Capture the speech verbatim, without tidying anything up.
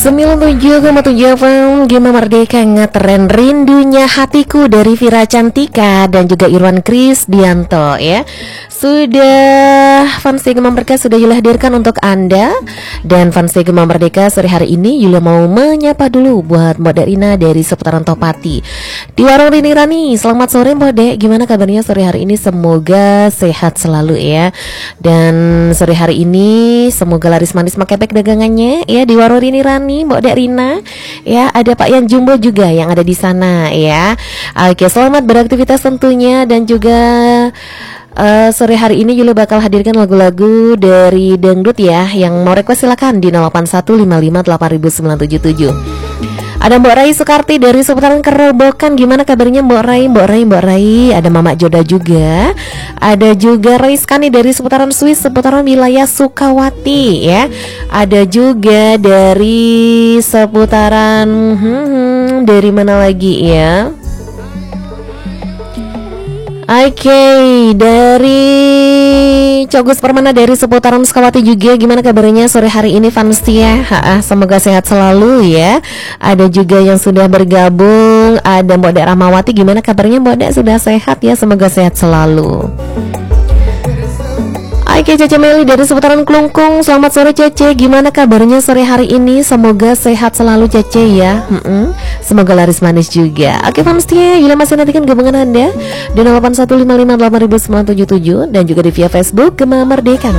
sembilan puluh tujuh koma tujuh F M Gema Merdeka ngetren rindunya hatiku dari Vira Cantika dan juga Irwan Krisdianto ya. Sudah fans Gema Merdeka sudah Yula hadirkan untuk Anda. Dan fans Gema Merdeka sore hari ini Yula mau menyapa dulu buat Mbak Dek dari seputaran Topati di Warung Rini Rani. Selamat sore Mbak Dek, gimana kabarnya sore hari ini? Semoga sehat selalu ya. Dan sore hari ini semoga laris manis makepek dagangannya ya di Warung Rini Rani Mbak Dek Rina. Ya, ada Pak Yan Jumbo juga yang ada di sana ya. Oke, selamat beraktivitas tentunya. Dan juga uh, sore hari ini Yula bakal hadirkan lagu-lagu dari dangdut ya. Yang mau request silakan di nol delapan satu lima lima delapan sembilan tujuh tujuh. Ada Mbak Rai Sukarti dari seputaran Kerobokan. Gimana kabarnya Mbak Rai? Mbak Rai, Mbak Rai. Ada Mama Joda juga. Ada juga Rai Skani dari seputaran Swiss, seputaran wilayah Sukawati ya. Ada juga dari seputaran hmm, dari mana lagi ya? Oke, okay, dari Cogus Permana dari seputaran Sukawati juga. Gimana kabarnya sore hari ini Fansia? Ha-ha, semoga sehat selalu ya. Ada juga yang sudah bergabung. Ada Mbak Dek Ramawati. Gimana kabarnya Mbak Dek? Sudah sehat ya? Semoga sehat selalu. Oke, Cece Meli dari seputaran Klungkung. Selamat sore Cece, gimana kabarnya sore hari ini? Semoga sehat selalu Cece ya. Mm-mm. Semoga laris manis juga. Oke Fansia, Yula masih nantikan gabungan Anda di nol delapan satu lima lima delapan sembilan tujuh tujuh dan juga di via Facebook Gema Merdeka.